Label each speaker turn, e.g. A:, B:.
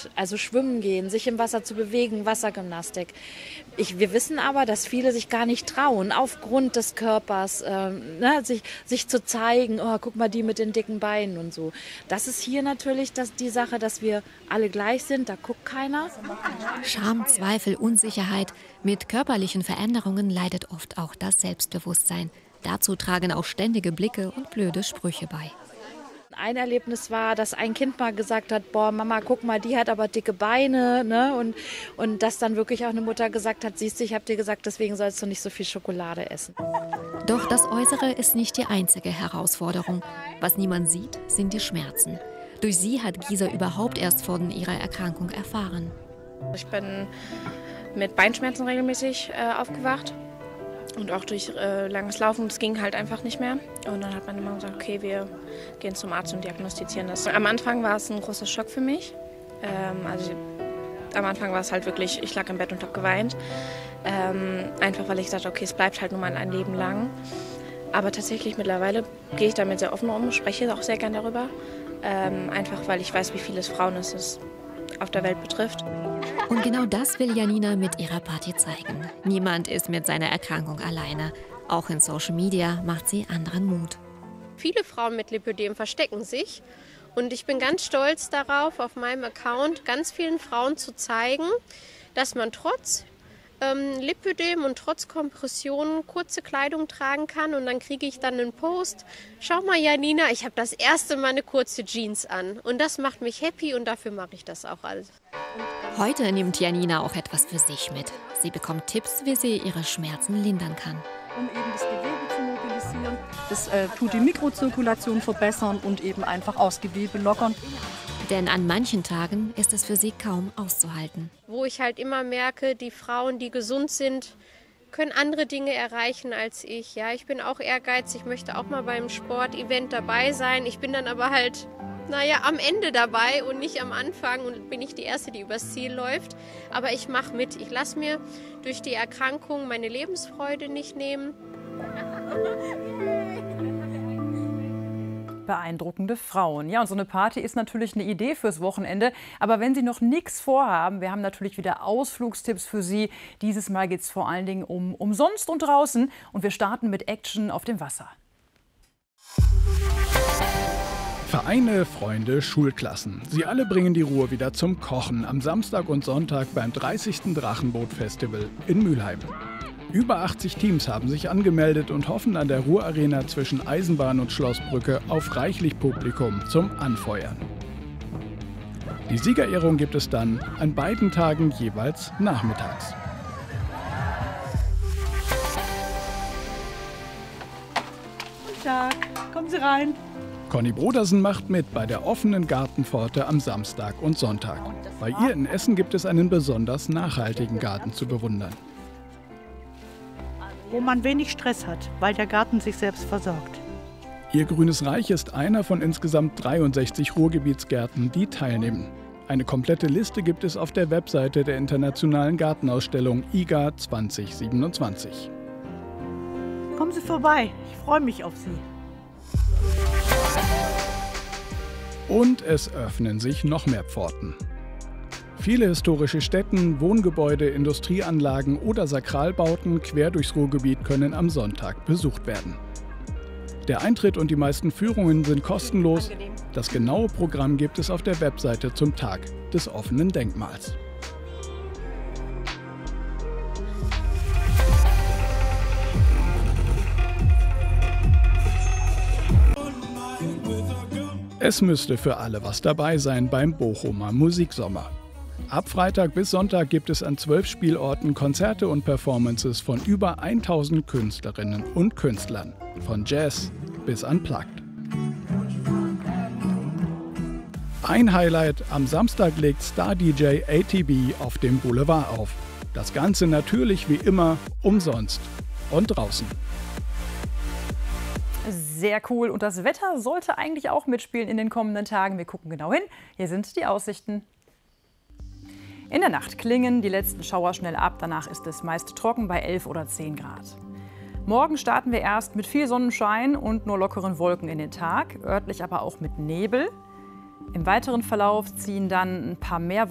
A: Sport, also schwimmen gehen, sich im Wasser zu bewegen, Wassergymnastik. Wir wissen aber, dass viele sich gar nicht trauen, aufgrund des Körpers, sich zu zeigen, oh, guck mal, die mit den dicken Beinen und so. Das ist hier natürlich die Sache, dass wir alle gleich sind, da guckt keiner.
B: Scham, Zweifel, Unsicherheit. Mit körperlichen Veränderungen leidet oft auch das Selbstbewusstsein. Dazu tragen auch ständige Blicke und blöde Sprüche bei.
A: Ein Erlebnis war, dass ein Kind mal gesagt hat, boah, Mama, guck mal, die hat aber dicke Beine. Ne? Und dass dann wirklich auch eine Mutter gesagt hat, siehst du, ich habe dir gesagt, deswegen sollst du nicht so viel Schokolade essen.
B: Doch das Äußere ist nicht die einzige Herausforderung. Was niemand sieht, sind die Schmerzen. Durch sie hat Gisa überhaupt erst von ihrer Erkrankung erfahren.
C: Ich bin mit Beinschmerzen regelmäßig aufgewacht. Und auch durch langes Laufen, das ging halt einfach nicht mehr. Und dann hat meine Mama gesagt, okay, wir gehen zum Arzt und diagnostizieren das. Am Anfang war es ein großer Schock für mich. Am Anfang war es halt wirklich, ich lag im Bett und habe geweint. Einfach weil ich dachte, okay, es bleibt halt nur mal ein Leben lang. Aber tatsächlich mittlerweile gehe ich damit sehr offen um, spreche auch sehr gern darüber. Einfach weil ich weiß, wie viele Frauen es auf der Welt betrifft.
B: Und genau das will Janina mit ihrer Party zeigen. Niemand ist mit seiner Erkrankung alleine. Auch in Social Media macht sie anderen Mut.
D: Viele Frauen mit Lipödem verstecken sich. Und ich bin ganz stolz darauf, auf meinem Account ganz vielen Frauen zu zeigen, dass man trotz Lipödem und trotz Kompressionen kurze Kleidung tragen kann. Und dann kriege ich dann einen Post. Schau mal, Janina, ich habe das erste Mal eine kurze Jeans an. Und das macht mich happy und dafür mache ich das auch alles.
B: Heute nimmt Janina auch etwas für sich mit. Sie bekommt Tipps, wie sie ihre Schmerzen lindern kann.
E: Um eben das Gewebe zu mobilisieren. Das tut die Mikrozirkulation verbessern und eben einfach aus Gewebe lockern.
B: Denn an manchen Tagen ist es für sie kaum auszuhalten.
D: Wo ich halt immer merke, die Frauen, die gesund sind, können andere Dinge erreichen als ich. Ja, ich bin auch ehrgeizig, ich möchte auch mal beim Sportevent dabei sein. Ich bin dann aber halt, am Ende dabei und nicht am Anfang und bin nicht die Erste, die übers Ziel läuft. Aber ich mache mit. Ich lasse mir durch die Erkrankung meine Lebensfreude nicht nehmen.
F: Beeindruckende Frauen. Ja, und so eine Party ist natürlich eine Idee fürs Wochenende. Aber wenn Sie noch nichts vorhaben, wir haben natürlich wieder Ausflugstipps für Sie. Dieses Mal geht es vor allen Dingen um umsonst und draußen. Und wir starten mit Action auf dem Wasser.
G: Vereine, Freunde, Schulklassen. Sie alle bringen die Ruhr wieder zum Kochen am Samstag und Sonntag beim 30. Drachenboot-Festival in Mülheim. Über 80 Teams haben sich angemeldet und hoffen an der Ruhr-Arena zwischen Eisenbahn und Schlossbrücke auf reichlich Publikum zum Anfeuern. Die Siegerehrung gibt es dann an beiden Tagen jeweils nachmittags.
E: Guten Tag, kommen Sie rein.
G: Conny Brodersen macht mit bei der offenen Gartenpforte am Samstag und Sonntag. Bei ihr in Essen gibt es einen besonders nachhaltigen Garten zu bewundern.
E: Wo man wenig Stress hat, weil der Garten sich selbst versorgt.
G: Ihr Grünes Reich ist einer von insgesamt 63 Ruhrgebietsgärten, die teilnehmen. Eine komplette Liste gibt es auf der Webseite der Internationalen Gartenausstellung IGA 2027.
E: Kommen Sie vorbei, ich freue mich auf Sie.
G: Und es öffnen sich noch mehr Pforten. Viele historische Stätten, Wohngebäude, Industrieanlagen oder Sakralbauten quer durchs Ruhrgebiet können am Sonntag besucht werden. Der Eintritt und die meisten Führungen sind kostenlos. Das genaue Programm gibt es auf der Webseite zum Tag des offenen Denkmals. Es müsste für alle was dabei sein beim Bochumer Musiksommer. Ab Freitag bis Sonntag gibt es an 12 Spielorten Konzerte und Performances von über 1000 Künstlerinnen und Künstlern. Von Jazz bis Unplugged. Ein Highlight: am Samstag legt Star-DJ ATB auf dem Boulevard auf. Das Ganze natürlich wie immer umsonst und draußen.
F: Sehr cool. Und das Wetter sollte eigentlich auch mitspielen in den kommenden Tagen. Wir gucken genau hin. Hier sind die Aussichten. In der Nacht klingen die letzten Schauer schnell ab. Danach ist es meist trocken bei 11 oder 10 Grad. Morgen starten wir erst mit viel Sonnenschein und nur lockeren Wolken in den Tag, örtlich aber auch mit Nebel. Im weiteren Verlauf ziehen dann ein paar mehr